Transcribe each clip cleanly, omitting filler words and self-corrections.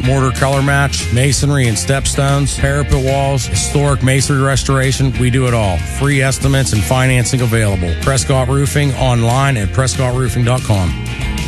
mortar color match, masonry and stepstones, parapet walls, historic masonry restoration. We do it all. Free estimates and financing available. Prescott Roofing online at PrescottRoofing.com.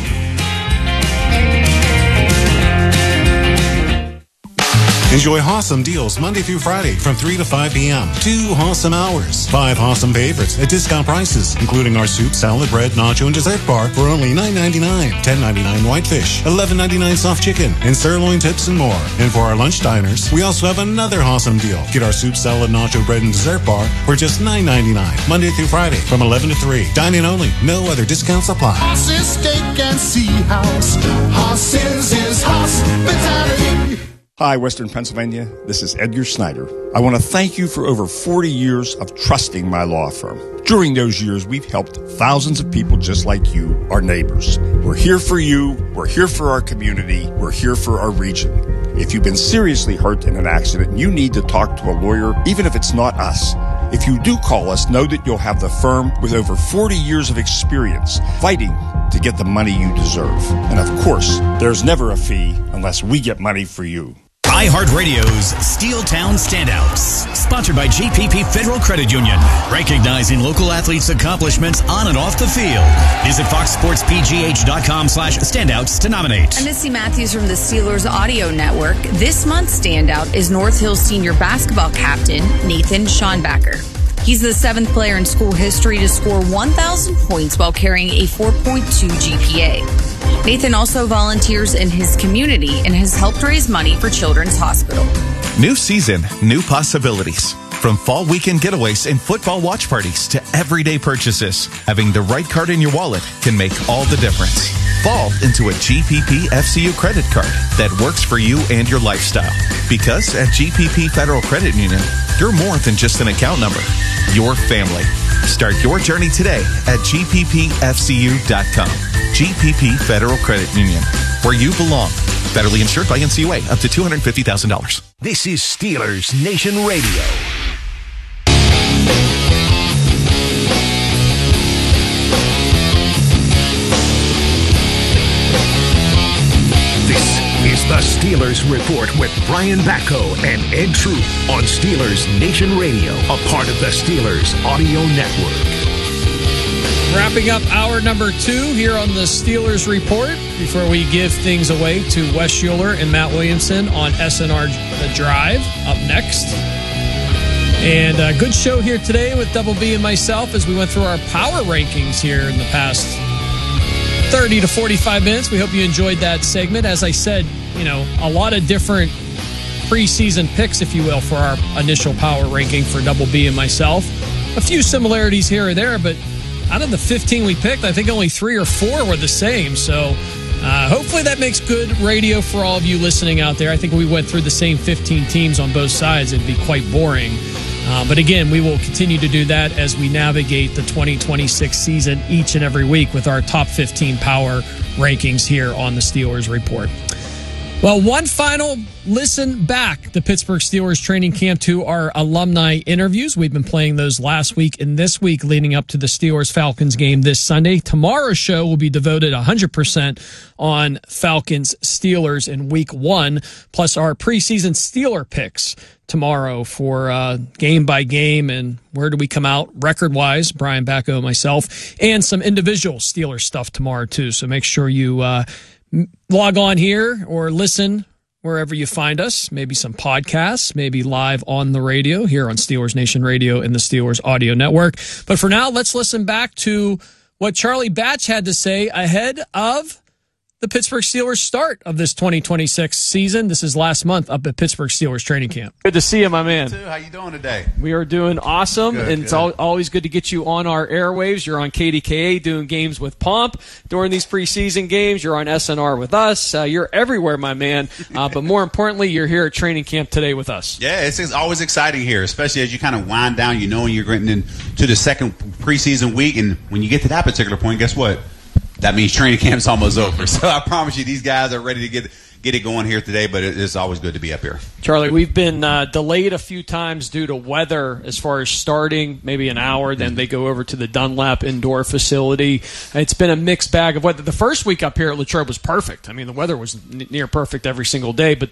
Enjoy Hawesome deals Monday through Friday from 3 to 5 p.m. 2 Hawesome hours. 5 Hawesome favorites at discount prices, including our soup, salad, bread, nacho, and dessert bar for only $9.99. $10.99 whitefish, $11.99 soft chicken, and sirloin tips and more. And for our lunch diners, we also have another Hawesome deal. Get our soup, salad, nacho, bread, and dessert bar for just $9.99. Monday through Friday from 11 to 3. Dine-in only. No other discounts apply. Hawes's Steak and Sea House. Hawes's is hospitality. Hi, Western Pennsylvania. This is Edgar Snyder. I want to thank you for over 40 years of trusting my law firm. During those years, we've helped thousands of people just like you, our neighbors. We're here for you. We're here for our community. We're here for our region. If you've been seriously hurt in an accident, you need to talk to a lawyer, even if it's not us. If you do call us, know that you'll have the firm with over 40 years of experience fighting to get the money you deserve. And of course, there's never a fee unless we get money for you. iHeartRadio's Steeltown Standouts, sponsored by GPP Federal Credit Union, recognizing local athletes' accomplishments on and off the field. Visit foxsportspgh.com/standouts to nominate. I'm Missy Matthews from the Steelers Audio Network. This month's standout is North Hill senior basketball captain Nathan Schonbacher. He's the 7th player in school history to score 1,000 points while carrying a 4.2 GPA. Nathan also volunteers in his community and has helped raise money for Children's Hospital. New season, new possibilities. From fall weekend getaways and football watch parties to everyday purchases, having the right card in your wallet can make all the difference. Fall into a GPP FCU credit card that works for you and your lifestyle. Because at GPP Federal Credit Union, you're more than just an account number. Your family. Start your journey today at gppfcu.com. GPP Federal Credit Union, where you belong. Federally insured by NCUA, up to $250,000. This is Steelers Nation Radio. This is the Steelers Report with Brian Batko and Ed Troop on Steelers Nation Radio, a part of the Steelers Audio Network. Wrapping up hour number 2 here on the Steelers Report before we give things away to Wes Schuler and Matt Williamson on SNR The Drive up next. And a good show here today with Double B and myself as we went through our power rankings here in the past 30 to 45 minutes. We hope you enjoyed that segment. As I said, a lot of different preseason picks, if you will, for our initial power ranking for Double B and myself. A few similarities here or there, but out of the 15 we picked, I think only 3 or 4 were the same. So hopefully that makes good radio for all of you listening out there. I think we went through the same 15 teams on both sides. It'd be quite boring. But again, we will continue to do that as we navigate the 2026 season each and every week with our top 15 power rankings here on the Steelers Report. Well, one final listen back, the Pittsburgh Steelers training camp, to our alumni interviews. We've been playing those last week and this week leading up to the Steelers-Falcons game this Sunday. Tomorrow's show will be devoted 100% on Falcons-Steelers in Week 1, plus our preseason Steeler picks tomorrow for game by game and where do we come out record-wise, Brian Batko, myself, and some individual Steelers stuff tomorrow too. So make sure you log on here or listen wherever you find us, maybe some podcasts, maybe live on the radio here on Steelers Nation Radio and the Steelers Audio Network. But for now, let's listen back to what Charlie Batch had to say ahead of the Pittsburgh Steelers start of this 2026 season. This is last month up at Pittsburgh Steelers training camp. Good to see you, my man. You too. How you doing today? We are doing awesome, good, and it's always good to get you on our airwaves. You're on KDKA doing games with Pomp during these preseason games. You're on SNR with us. You're everywhere, my man. But more importantly, you're here at training camp today with us. Yeah, it's always exciting here, especially as you kind of wind down. You know, when you're getting into the second preseason week, and when you get to that particular point, guess what? That means training camp's almost over. So I promise you, these guys are ready to get it going here today, but it's always good to be up here. Charlie, we've been delayed a few times due to weather as far as starting, maybe an hour. Then they go over to the Dunlap indoor facility. It's been a mixed bag of weather. The first week up here at Latrobe was perfect. I mean, the weather was near perfect every single day, but